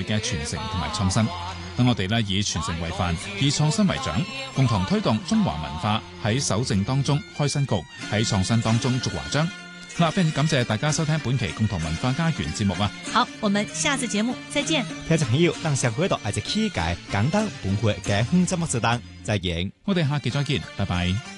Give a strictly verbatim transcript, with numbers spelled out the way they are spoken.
裏嘅傳承同埋創新。等我哋呢以傳承為範，以創新為獎，共同推動中華文化喺守正當中開新局，喺創新當中續華章。好啦，非常感謝大家收聽本期共同文化家園節目啊！ 好，我們下次節目再見。 聽眾朋友，當下回到係只期間簡單本會嘅節目時段，再見。 我哋下期再見，拜拜。